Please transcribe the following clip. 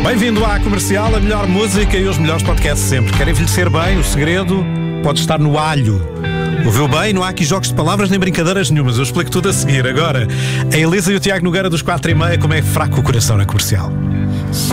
Bem-vindo à Comercial, a melhor música e os melhores podcasts sempre. Quer envelhecer bem? O segredo pode estar no alho. Ouviu bem? Não há aqui jogos de palavras nem brincadeiras nenhumas. Eu explico tudo a seguir. Agora, a Elisa e o Tiago Nogueira dos 4h30, como é fraco o coração na Comercial.